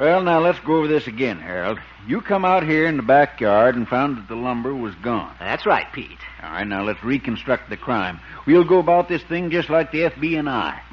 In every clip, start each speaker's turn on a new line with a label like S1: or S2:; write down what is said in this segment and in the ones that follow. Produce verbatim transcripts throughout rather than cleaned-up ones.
S1: Well, now let's go over this again, Harold. You come out here in the backyard and found that the lumber was gone.
S2: That's right, Pete.
S1: All right, now let's reconstruct the crime. We'll go about this thing just like the F B I.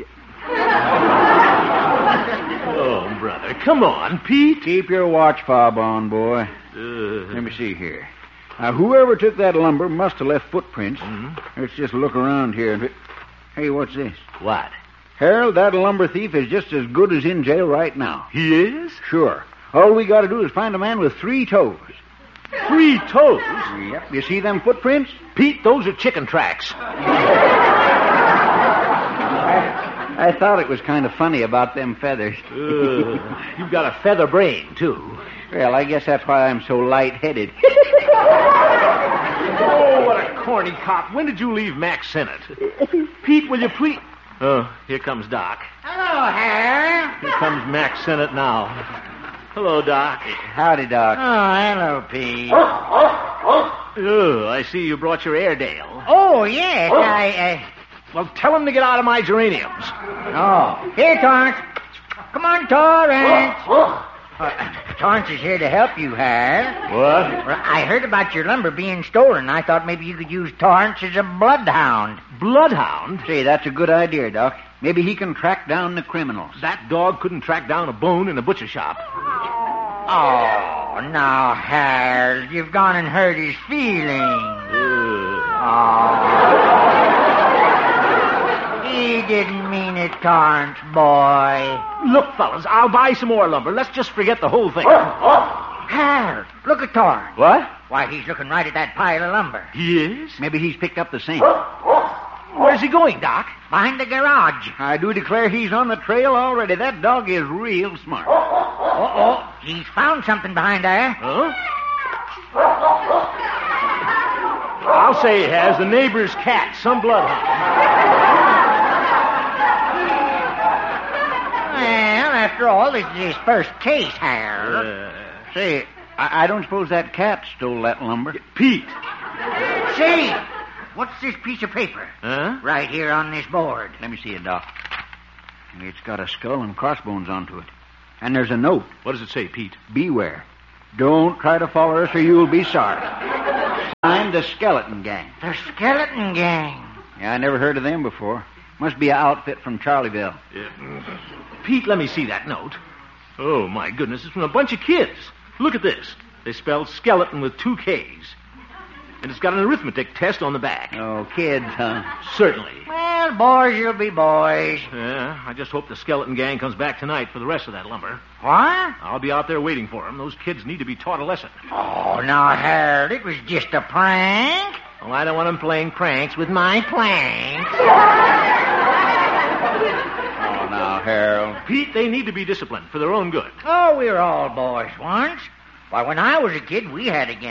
S2: Oh, brother, come on, Pete.
S1: Keep your watch fob on, boy.
S2: Uh,
S1: Let me see here. Now, whoever took that lumber must have left footprints.
S2: Mm-hmm.
S1: Let's just look around here. Hey, what's this?
S2: What?
S1: Harold, that lumber thief is just as good as in jail right now.
S2: He is?
S1: Sure. All we got to do is find a man with three toes.
S2: Three toes?
S1: Yep. You see them footprints?
S2: Pete, those are chicken tracks.
S1: I thought it was kind of funny about them feathers.
S2: Uh, you've got a feather brain, too.
S1: Well, I guess that's why I'm so light-headed.
S2: Oh, what a corny cop. When did you leave Mac Sennett? Pete, will you please... Oh, here comes Doc.
S3: Hello, Harry.
S2: Here comes Mac Sennett now. Hello, Doc.
S1: Howdy, Doc.
S3: Oh, hello, Pete.
S2: Oh, I see you brought your Airedale.
S3: Oh, yes, I, uh...
S2: Well, tell him to get out of my geraniums.
S3: Oh, here, Torrance. Come on, Torrance. Uh, Torrance is here to help you, Harry.
S2: What?
S3: Well, I heard about your lumber being stolen. I thought maybe you could use Torrance as a bloodhound.
S2: Bloodhound?
S1: Say, that's a good idea, Doc. Maybe he can track down the criminals.
S2: That dog couldn't track down a bone in a butcher shop.
S3: Oh, now, Harry, you've gone and hurt his feelings.
S2: Uh.
S3: Oh. He didn't mean it, Torrance, boy.
S2: Look, fellas, I'll buy some more lumber. Let's just forget the whole thing.
S3: Harold, look at Torrance.
S2: What?
S3: Why, he's looking right at that pile of lumber.
S2: He is?
S1: Maybe he's picked up the same.
S2: Where's he going, Doc?
S3: Behind the garage.
S1: I do declare he's on the trail already. That dog is real smart.
S3: Uh-oh. He's found something behind there.
S2: Huh? I'll say he has. The neighbor's cat. Some bloodhound.
S3: Well, after all, this is his first case, Harold.
S2: Uh,
S1: Say, I, I don't suppose that cat stole that lumber.
S2: Pete.
S3: Say, what's this piece of paper?
S2: Huh?
S3: Right here on this board.
S1: Let me see it, Doc. It's got a skull and crossbones onto it. And there's a note.
S2: What does it say, Pete?
S1: Beware. Don't try to follow us or you'll be sorry. Signed the Skeleton Gang.
S3: The Skeleton Gang.
S1: Yeah, I never heard of them before. Must be an outfit from Charlieville.
S2: Yeah. Pete, let me see that note. Oh, my goodness, it's from a bunch of kids. Look at this. They spelled skeleton with two K's. And it's got an arithmetic test on the back.
S1: Oh, kids, huh?
S2: Certainly.
S3: Well, boys, you'll be boys.
S2: Yeah, I just hope the Skeleton Gang comes back tonight for the rest of that lumber.
S3: What?
S2: I'll be out there waiting for them. Those kids need to be taught a lesson.
S3: Oh, now, Harold, it was just a prank.
S2: Well, I don't want them playing pranks with my planks.
S1: Oh, now, Harold.
S2: Pete, they need to be disciplined for their own good.
S3: Oh, we were all boys once. Why, when I was a kid, we had a gang.